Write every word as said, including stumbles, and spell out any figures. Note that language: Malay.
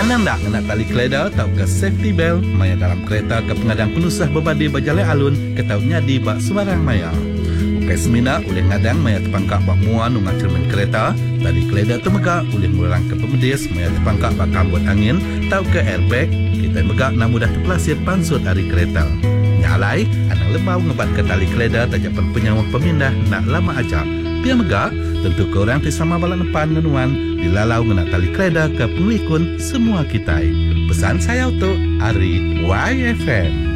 Anang dak nak tali keleda tau ke safety belt maya dalam kereta ke pengadang penusah berbadi berjalan alun ke tau nyadi bak sembarang maya. Ukai semina oleh ngadang maya terpangkak bak muan nungat cermin kereta, tali keleda temegak oleh murang ke pemedis maya terpangkak bak kambut angin tau ke airbag, kita megak nak mudah terpelasir pansut hari kereta. Nyalai, anang lebau ngebat ke tali keleda tajapan penyawang pemindah nak lama aja. Pia megak, tentu korang tisama balak depan ngenuan dilalau ngena tali keleda ke pengelikun semua kita. Pesan saya untuk Ari Y F M.